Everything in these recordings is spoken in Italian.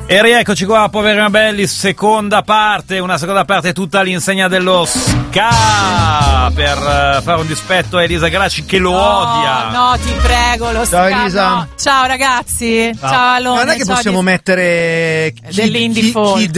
E rieccoci qua, poveri ma belli, una seconda parte tutta all'insegna dello ska, per fare un dispetto a Elisa Gracci che lo odia. No, ti prego, lo ska. Ciao Elisa. No. Ciao ragazzi. No. Ciao Alone. Ma non è che possiamo mettere dell'indie folk. chi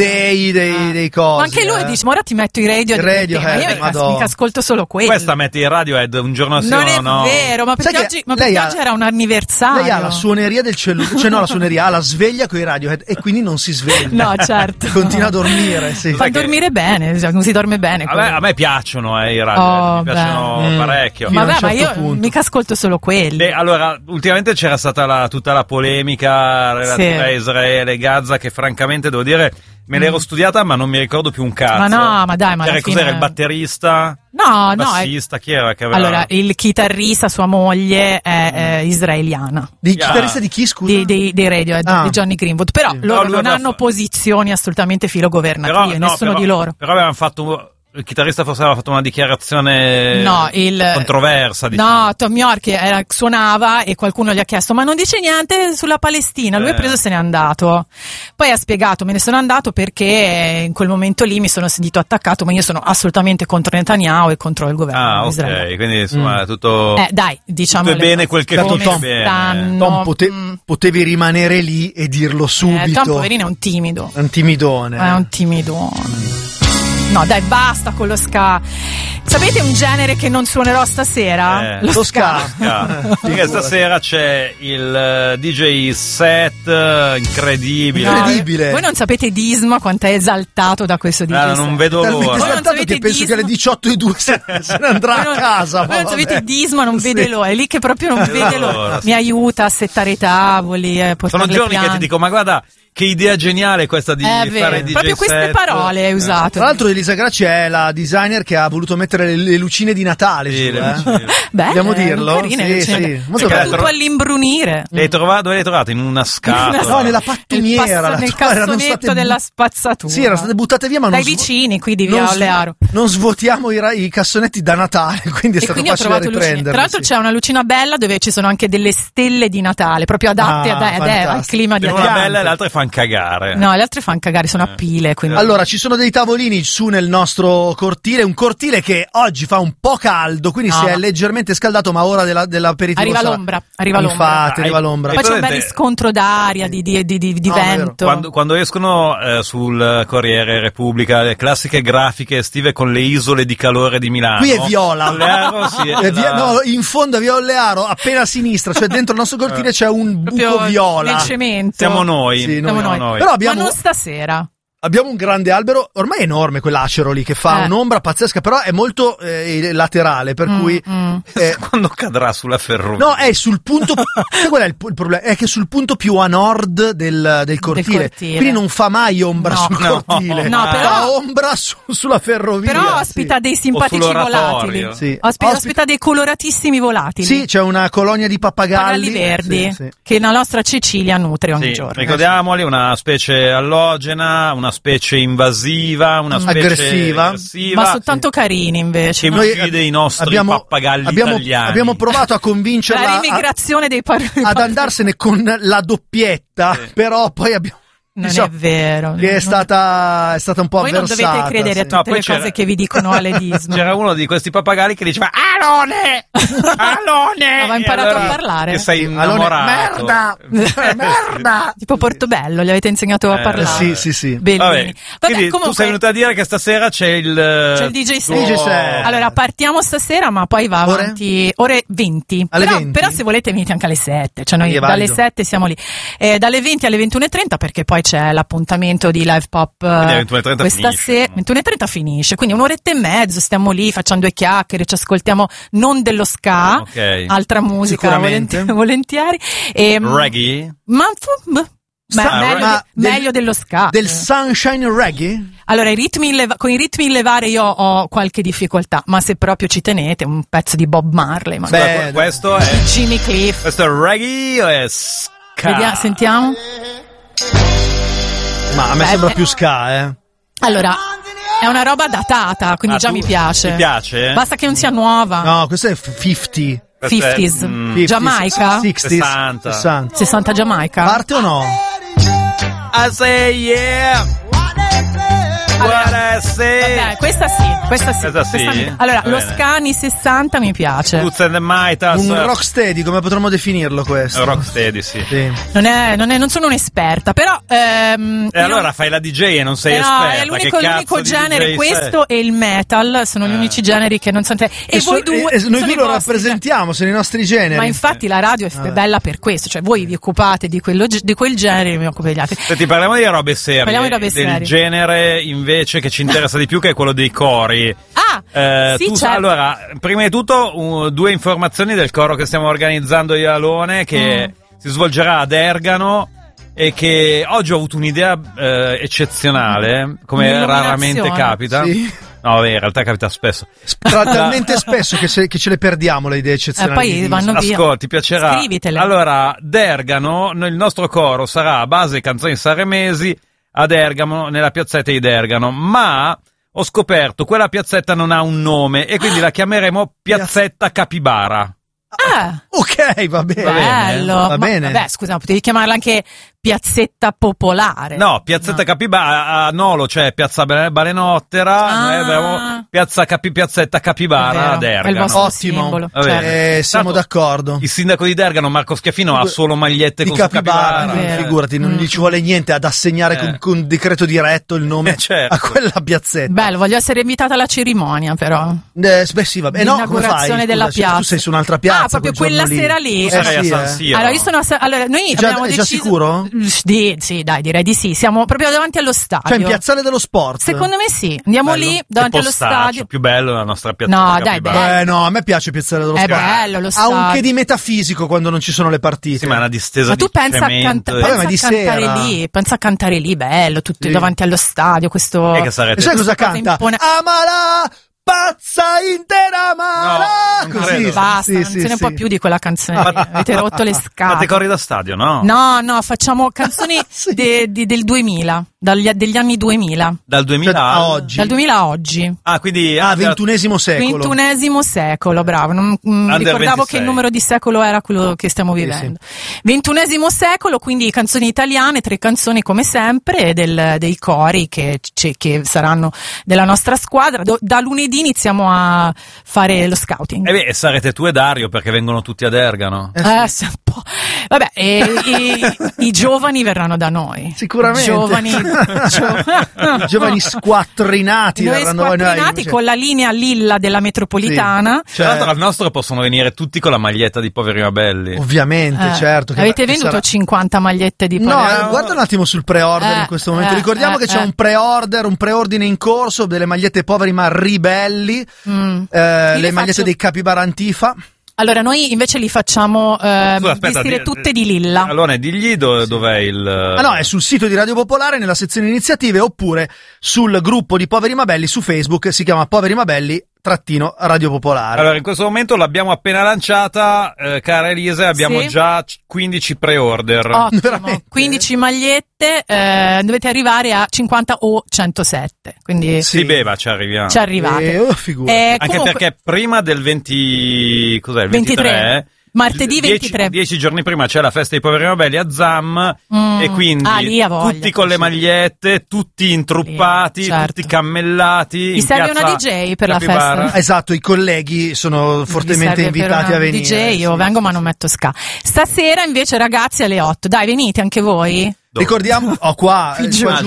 dei cosi. Ma anche lui dice, ora ti metto i Radiohead. Ma io mica ascolto solo quello. Questa metti il Radiohead un giorno sì o no? Non è vero, ma perché oggi era un anniversario. Lei ha la suoneria del cellulare, cioè no, la suoneria, ha la sveglia con i Radiohead e quindi non si sveglia. No, certo. Continua a dormire, sì. Fa dormire bene, non si dorme bene. A me piacciono i Radiohead, mi piacciono parecchio. Vabbè, ma io mica ascolto solo quelli. Allora, ultimamente c'era stata tutta la polemica relativa a Israele e Gaza, che francamente devo dire me l'ero studiata, ma non mi ricordo più un cazzo. Ma no, ma dai, ma alla fine... Cos'era il batterista? No, il bassista, chi era che aveva... Allora, il chitarrista, sua moglie è israeliana. Chitarrista di chi, scusa? Dei Radiohead, di Johnny Greenwood. Però loro non hanno posizioni assolutamente filogovernative, nessuno di loro. Però avevano fatto... Il chitarrista forse aveva fatto una dichiarazione controversa. No, Tom York suonava e qualcuno gli ha chiesto ma non dice niente sulla Palestina, lui ha preso e se n'è andato. Poi ha spiegato, me ne sono andato perché in quel momento lì mi sono sentito attaccato, ma io sono assolutamente contro Netanyahu e contro il governo di Israele. Ok, quindi insomma tutto dai, diciamo tutto è bene quel che Tom, bene. Tom potevi rimanere lì e dirlo subito. Tom poverino è un timido. È un timidone. È un timidone. No, dai, basta con lo ska. Sapete un genere che non suonerò stasera? Lo ska. Perché stasera c'è il DJ set incredibile. Incredibile. Voi non sapete Disma quanto è esaltato da questo DJ set. Non vedo l'ora. Esaltato che penso che alle 18:02 se ne andrà a casa. Voi non sapete Disma, non vede l'ora. È lì che proprio non vede l'ora. Mi aiuta a settare i tavoli. Sono giorni che ti dico, ma guarda, che idea geniale questa di fare DJ proprio queste set. Parole hai usato. Tra l'altro Elisa Gracci è la designer che ha voluto mettere le lucine di Natale. Dobbiamo dirlo? Sì. Soprattutto all'imbrunire. Dove l'hai trovata? In una scatola? No, nella pattumiera. Nel cassonetto della spazzatura. Sì, erano state buttate via, ma dai vicini qui di Via Olearo. Non svuotiamo i cassonetti da Natale, quindi è stato facile riprendere. Tra l'altro c'è una lucina bella dove ci sono anche delle stelle di Natale, proprio adatte al clima di Natale. Una bella e l'altra fanno cagare. No, le altre fanno cagare, sono a pile. Quindi. Allora, ci sono dei tavolini su nel nostro cortile, un cortile che oggi fa un po' caldo, quindi si è leggermente scaldato, ma ora dell'aperitivo arriva l'ombra. Infatti, arriva l'ombra. Poi c'è un bel riscontro d'aria, di vento. Quando escono sul Corriere Repubblica le classiche grafiche estive con le isole di calore di Milano. Qui è viola. Olearo, no, in fondo a Via Olearo, appena a sinistra, cioè dentro il nostro cortile c'è un buco viola. Nel cemento. Siamo noi. Sì, siamo noi. Però ma non stasera. Abbiamo un grande albero, ormai enorme quell'acero lì, che fa un'ombra pazzesca, però è molto laterale, per cui... Quando cadrà sulla ferrovia? No, è sul punto... sai qual è il problema? È che sul punto più a nord del cortile. Quindi non fa mai ombra sul cortile. No, però... fa ombra sulla ferrovia. Però ospita dei simpatici volatili. Sì. Ospita dei coloratissimi volatili. Sì, c'è una colonia di pappagalli verdi che la nostra Cecilia nutre ogni giorno. Ricordiamoli, una specie allogena, una specie invasiva, una specie aggressiva, ma soltanto carini invece. Che uccide i nostri pappagalli italiani. Abbiamo provato a convincerla l'immigrazione dei ad andarsene con la doppietta, però poi abbiamo... Non è vero. Che è stata un po' avversata. Voi non dovete credere a tutte le cose che vi dicono alle Disney. C'era uno di questi pappagalli che diceva Alone! Aveva imparato a parlare. Che sei innamorato. Merda! Tipo Portobello, gli avete insegnato a parlare. Sì. Vabbè, quindi comunque, tu sei venuta a dire che stasera c'è il DJ set. Allora, partiamo stasera, ma poi va avanti ore 20. Però se volete venite anche alle 7. Cioè noi dalle 7 siamo lì. Dalle 20 alle 21:30 perché poi c'è l'appuntamento di Live Pop questa sera. 21:30 finisce, quindi un'oretta e mezzo stiamo lì, facciamo due chiacchiere, ci ascoltiamo non dello ska, altra musica volentieri. Reggae? Meglio dello ska. Del sunshine reggae? Allora, con i ritmi in levare io ho qualche difficoltà, ma se proprio ci tenete, un pezzo di Bob Marley. Questo è Jimmy Cliff. Questo è reggae o è ska? Vediamo, sentiamo. Ma a me sembra più ska, Allora, è una roba datata, quindi già mi piace. Ti piace? Basta che non sia nuova. No, questo è 50. 50s. Giamaica? 60. 60 Giamaica? Parte o no? I say yeah. Vabbè, questa sì. Allora, lo ska anni 60 mi piace. Un rocksteady, come potremmo definirlo questo? Rocksteady, sì. Non sono un'esperta, però allora fai la DJ e non sei esperta. È l'unico genere, questo e il metal sono gli unici generi che non sono e voi due noi due lo rappresentiamo, sono i nostri generi. Ma infatti la radio è bella per questo, cioè voi vi occupate di quel genere e mi occupo degli altri. Senti, parliamo di robe serie, del genere invece che ci interessa di più, che è quello dei cori. Certo. Allora, prima di tutto due informazioni del coro che stiamo organizzando io e Alone, che si svolgerà ad Ergano e che oggi ho avuto un'idea eccezionale, come raramente capita. Sì. No, in realtà capita spesso. Talmente spesso che ce le perdiamo le idee eccezionali. Poi vanno via. Ascolti, piacerà. Scrivitele. Allora, Dergano, il nostro coro sarà a base canzoni sanremesi ad Ergamo, nella piazzetta di Dergano, ma ho scoperto quella piazzetta non ha un nome e quindi la chiameremo Piazzetta Capibara. Ok, va bene. Bello. Va bene. Vabbè, scusa, potevi chiamarla anche Piazzetta Popolare. No, Piazzetta Capibara, a Nolo c'è Piazza Balenottera, noi abbiamo Piazzetta Capibara ad Ergano. Ottimo, siamo d'accordo. Il sindaco di Dergano, Marco Schiaffino, ha solo magliette con Capibara. Figurati, non gli ci vuole niente ad assegnare con decreto diretto il nome a quella piazzetta. Bello, voglio essere invitata alla cerimonia, però. Sì, vabbè. L'inaugurazione della piazza. Tu sei su un'altra piazza. Proprio quella sera lì. Sarei a San Siro. Allora, noi abbiamo deciso. È già sicuro? Sì, dai, direi di sì. Siamo proprio davanti allo stadio. Cioè in Piazzale dello Sport? Secondo me sì. Andiamo lì davanti allo stadio. Più bello la nostra piazza. No, dai, bello. No, a me piace Piazzale dello Sport. È bello lo stadio. Ha un che di metafisico quando non ci sono le partite. Sì, ma è una distesa di cemento. Ma tu pensa a cantare lì, bello, tutti davanti allo stadio, questo. E che sarete? Sai cosa canta? Amala! Pazza intera mala! No, così. Basta, non se ne può più di quella canzone. Avete rotto le scatole. Fate cori da stadio, no? No, facciamo canzoni del 2000, degli anni 2000. Dal 2000 a oggi. Dal 2000 a oggi. Quindi XXI secolo. XXI secolo, bravo. Non ricordavo 26. Che il numero di secolo era quello che stiamo vivendo. Sì. XXI secolo, quindi canzoni italiane, 3 canzoni come sempre, dei cori che saranno della nostra squadra. Da lunedì iniziamo a fare lo scouting. E sarete tu e Dario, perché vengono tutti ad Ergano. Un po'. Vabbè, i giovani verranno da noi. Sicuramente. Giovani squattrinati verranno da noi. Con la linea lilla della metropolitana. Sì. Tra l'altro al nostro possono venire tutti con la maglietta di Poveri ma Belli. Ovviamente, certo. Avete venduto 50 magliette di Poveri? No, guarda un attimo sul pre-order in questo momento. Ricordiamo che c'è un pre-order, un preordine in corso delle magliette Poveri ma Ribelli. Le magliette dei Capibara Antifa. Allora, noi invece li facciamo vestire tutte di lilla. Allora, digli dov'è il... no, è sul sito di Radio Popolare, nella sezione iniziative, oppure sul gruppo di Poveri ma Belli su Facebook, si chiama Poveri ma Belli _Radio Popolare. Allora, in questo momento l'abbiamo appena lanciata, cara Elisa, e abbiamo già 15 pre-order. Ottimo, 15 magliette, dovete arrivare a 50 o 107. Quindi sì, beva, ci arriviamo. Ci arrivate. Anche perché prima del 20... cos'è? Il 23? Martedì 23. 10 giorni prima c'è la festa dei Poveri ma Belli a Zam e quindi tutti con le magliette, tutti intruppati, tutti cammellati. Vi serve una DJ per la festa? Esatto, i colleghi sono fortemente invitati a venire. DJ, io vengo ma non metto ska. Stasera invece ragazzi alle 8, dai venite anche voi. Ricordiamo, qua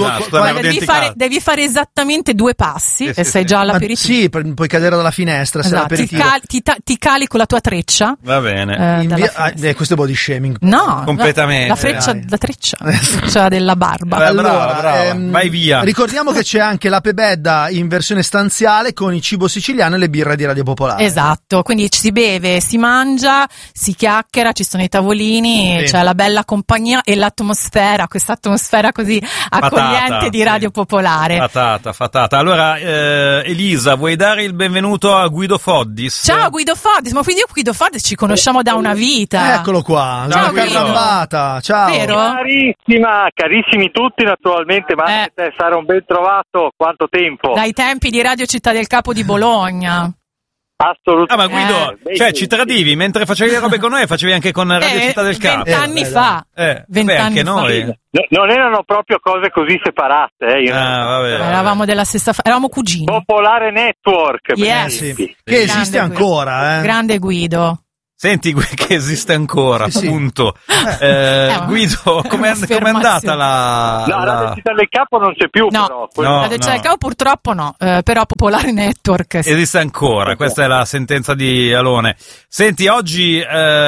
devi fare esattamente 2 passi e sei già all'aperitivo. Sì, puoi cadere dalla finestra. Esatto. Ti cali con la tua treccia. Va bene. Questo è body shaming. No, completamente. La treccia cioè della barba. Allora, vai via. Ricordiamo che c'è anche la Pebedda in versione stanziale con il cibo siciliano e le birre di Radio Popolare. Esatto, quindi si beve, si mangia, si chiacchiera, ci sono i tavolini, c'è la bella compagnia e l'atmosfera, questa atmosfera così accogliente di Radio Popolare. Fatata. Allora, Elisa, vuoi dare il benvenuto a Guido Foddis? Ciao Guido Foddis, ma quindi io Guido Foddis ci conosciamo da una vita. Eccolo qua, ciao Guido. Ciao. Vero? Carissimi tutti naturalmente, ma anche te Sara, un ben trovato, quanto tempo? Dai tempi di Radio Città del Capo di Bologna. Assolutamente. Ma Guido, cioè ci tradivi mentre facevi le robe con noi, facevi anche con Radio Città del Capo. 20 anni fa. 20 anni anche fa. noi. Non erano proprio cose così separate. Vabbè. Eravamo della stessa eravamo cugini. Popolare Network. Yes. Che esiste ancora. Grande Guido. Senti che esiste ancora, sì. Appunto. Guido, com'è andata No, Radio Città del Capo non c'è più, no, però. Radio Città del Capo purtroppo no, però Popolare Network sì. Esiste ancora, questa è la sentenza di Alone. Senti, oggi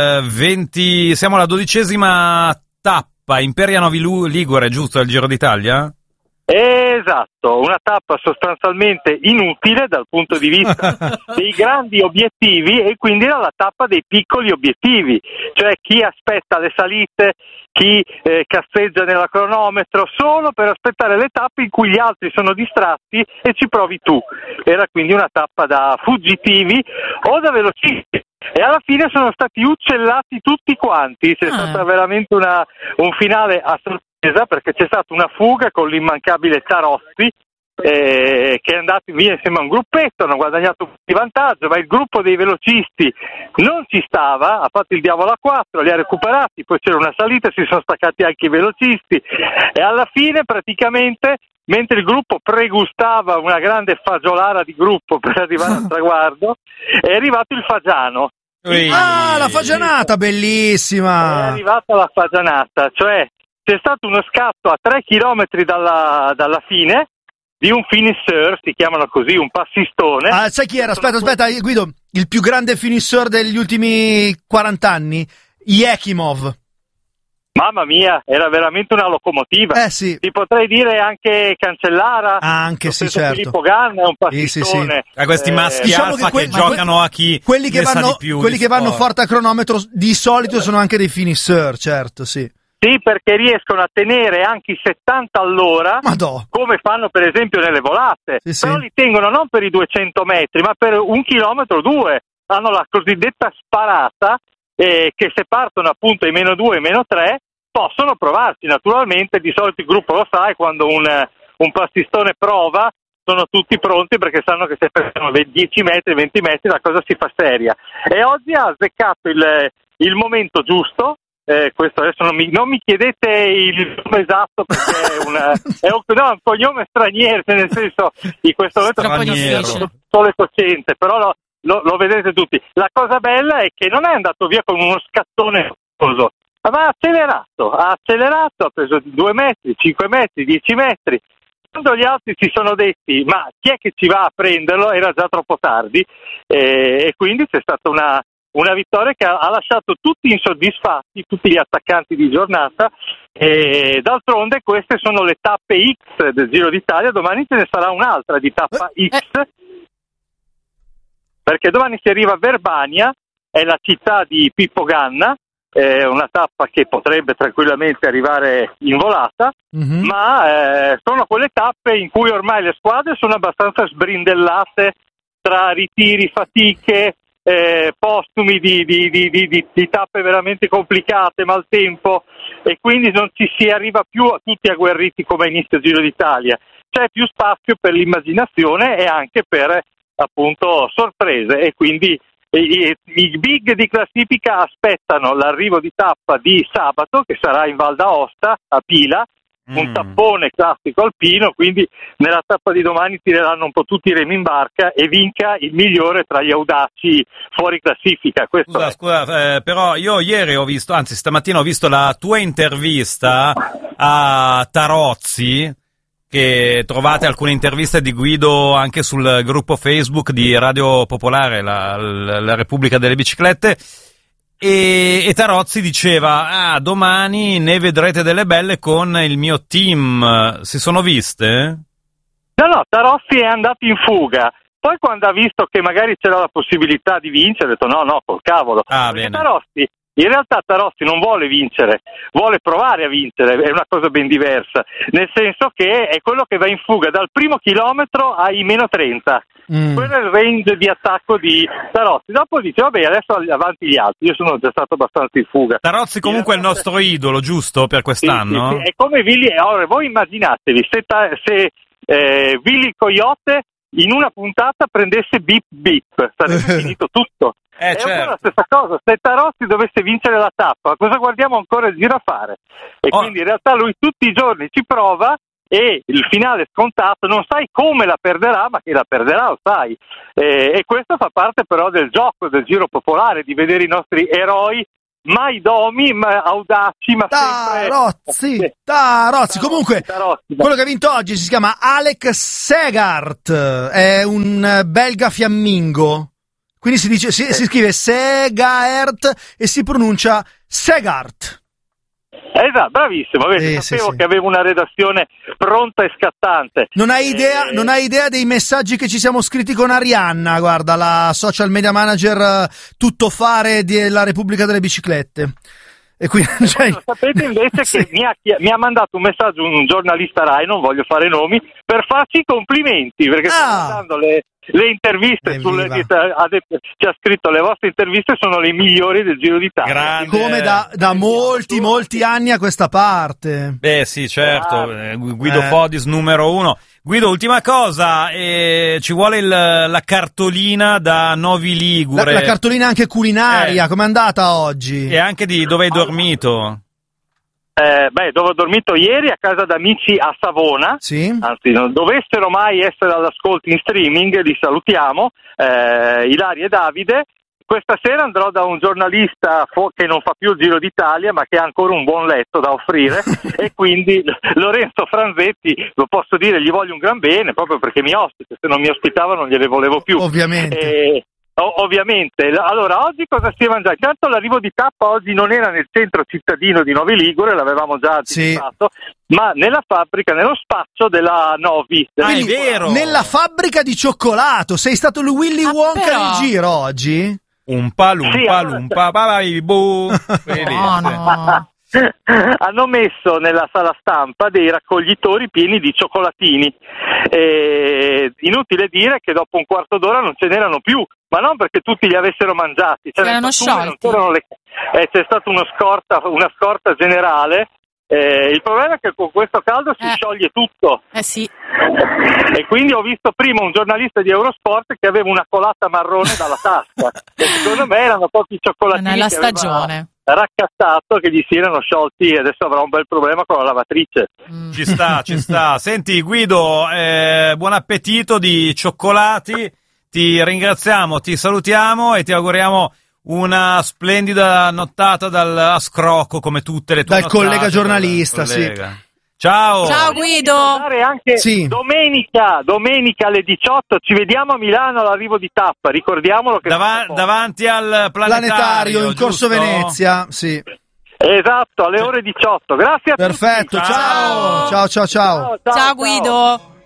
siamo alla 12ª tappa, Imperia Novi Ligure, giusto, del Giro d'Italia? Esatto, una tappa sostanzialmente inutile dal punto di vista dei grandi obiettivi e quindi era la tappa dei piccoli obiettivi, cioè chi aspetta le salite, chi casseggia nella cronometro solo per aspettare le tappe in cui gli altri sono distratti e ci provi tu. Era quindi una tappa da fuggitivi o da velocisti. E alla fine sono stati uccellati tutti quanti, c'è stata veramente un finale a sorpresa perché c'è stata una fuga con l'immancabile Tarozzi che è andato via insieme a un gruppetto, hanno guadagnato un vantaggio, ma il gruppo dei velocisti non ci stava, ha fatto il diavolo a 4, li ha recuperati, poi c'era una salita, si sono staccati anche i velocisti e alla fine praticamente mentre il gruppo pregustava una grande fagiolata di gruppo per arrivare al traguardo, è arrivato il Fagiano. La fagianata, bellissima! È arrivata la fagianata, cioè c'è stato uno scatto a 3 chilometri dalla fine di un finisher, si chiamano così, un passistone. Sai chi era? Aspetta, Guido, il più grande finisher degli ultimi 40 anni? Yakimov. Mamma mia, era veramente una locomotiva. Sì. Ti potrei dire anche Cancellara. Anche sì, certo. Filippo Ganna è un passistone. A questi maschi diciamo alfa che giocano a chi quelli che vanno forte a cronometro di solito sono anche dei finisher, certo, sì. Sì, perché riescono a tenere anche i 70 all'ora, come fanno per esempio nelle volate. Sì, però sì. li tengono non per i 200 metri, ma per 1 chilometro o 2. Hanno la cosiddetta sparata, che se partono appunto i -2 e -3 possono provarsi. Naturalmente di solito il gruppo lo sa e quando un passistone prova sono tutti pronti perché sanno che se perdono 10 metri, 20 metri la cosa si fa seria. E oggi ha azzeccato il momento giusto. Questo adesso non mi chiedete il nome esatto perché è un cognome straniero, nel senso in questo momento solo cosciente, però lo vedete tutti. La cosa bella è che non è andato via con uno scattone famoso, ma ha accelerato, ha preso 2 metri, 5 metri, 10 metri. Quando gli altri si sono detti ma chi è che ci va a prenderlo, era già troppo tardi e quindi c'è stata una vittoria che ha lasciato tutti insoddisfatti, tutti gli attaccanti di giornata e d'altronde queste sono le tappe X del Giro d'Italia, domani ce ne sarà un'altra di tappa X perché domani si arriva a Verbania, è la città di Pippo Ganna, è una tappa che potrebbe tranquillamente arrivare in volata, ma sono quelle tappe in cui ormai le squadre sono abbastanza sbrindellate tra ritiri, fatiche, postumi di tappe veramente complicate, maltempo e quindi non ci si arriva più a tutti agguerriti come inizio Giro d'Italia. C'è più spazio per l'immaginazione e anche per appunto sorprese e quindi i big di classifica aspettano l'arrivo di tappa di sabato che sarà in Val d'Aosta a Pila, un tappone classico alpino, quindi nella tappa di domani tireranno un po' tutti i remi in barca e vinca il migliore tra gli audaci fuori classifica. Scusa, però io ieri stamattina ho visto la tua intervista a Tarozzi, che trovate alcune interviste di Guido anche sul gruppo Facebook di Radio Popolare, la Repubblica delle Biciclette, e Tarozzi diceva domani ne vedrete delle belle con il mio team. Si sono viste? No, Tarozzi è andato in fuga, poi quando ha visto che magari c'era la possibilità di vincere ha detto no, col cavolo. Bene. In realtà Tarozzi non vuole vincere, vuole provare a vincere, è una cosa ben diversa, nel senso che è quello che va in fuga dal primo chilometro ai -30. Quello è il range di attacco di Tarozzi. Dopo dice vabbè, adesso avanti gli altri, io sono già stato abbastanza in fuga. Tarozzi comunque è il nostro idolo, giusto, per quest'anno? Sì. È come Willy, ora voi immaginatevi se Willy Coyote in una puntata prendesse bip bip, sarebbe finito tutto. È un po' la stessa cosa, se Tarozzi dovesse vincere la tappa, cosa guardiamo ancora il giro a fare? E quindi in realtà lui tutti i giorni ci prova, e il finale scontato, non sai come la perderà, ma che la perderà lo sai. E questo fa parte però del gioco, del giro popolare, di vedere i nostri eroi mai domi, ma audaci, ma sempre Tarozzi. Comunque, quello che ha vinto oggi si chiama Alec Segart, è un belga fiammingo, quindi si scrive Segart e si pronuncia Segart. Esatto, bravissimo, vedi, sapevo che avevo una redazione pronta e scattante. Non hai idea dei messaggi che ci siamo scritti con Arianna, guarda, la social media manager tuttofare della Repubblica delle Biciclette. E quindi, sapete invece che mi ha mandato un messaggio un giornalista Rai, non voglio fare nomi, per farci i complimenti, perché sto mandando le interviste ci ha scritto: le vostre interviste sono le migliori del Giro d'Italia. Grande. Come da molti anni a questa parte. Beh sì, certo, Guido Podis numero 1. Guido, ultima cosa, ci vuole la cartolina da Novi Ligure. La cartolina anche culinaria, com'è andata oggi? E anche di dove hai dormito? Dove ho dormito ieri, a casa d'amici a Savona. Sì. Anzi, non dovessero mai essere all'ascolto in streaming, li salutiamo, Ilaria e Davide. Questa sera andrò da un giornalista che non fa più il Giro d'Italia, ma che ha ancora un buon letto da offrire, e quindi Lorenzo Franzetti, lo posso dire, gli voglio un gran bene, proprio perché mi ospita, se non mi ospitava non gliele volevo più. Ovviamente. Ovviamente. Allora, oggi cosa si mangia? Intanto l'arrivo di tappa oggi non era nel centro cittadino di Novi Ligure, l'avevamo già anticipato, ma nella fabbrica, nello spaccio della Novi. È vero! Nella fabbrica di cioccolato. Sei stato il Willy Wonka del Giro oggi? Lumpa, hanno messo nella sala stampa dei raccoglitori pieni di cioccolatini. Inutile dire che dopo un quarto d'ora non ce n'erano più, ma non perché tutti li avessero mangiati, erano sciolti. C'è stata una scorta generale. Il problema è che con questo caldo si scioglie tutto. Sì. E quindi ho visto prima un giornalista di Eurosport che aveva una colata marrone dalla tasca. E secondo me erano pochi cioccolatini. Non è la stagione. Raccattato, che gli si erano sciolti, e adesso avrà un bel problema con la lavatrice. Ci sta. Senti Guido, buon appetito di cioccolati, ti ringraziamo, ti salutiamo e ti auguriamo una splendida nottata a scrocco come tutte le tue dal nottate, collega giornalista, collega. sì. Ciao Guido. Anche domenica alle 18 ci vediamo a Milano all'arrivo di tappa, ricordiamolo che davanti al planetario in Corso giusto? Venezia, sì. Esatto, alle ore 18. Grazie a tutti. Perfetto, ciao Guido. Ciao.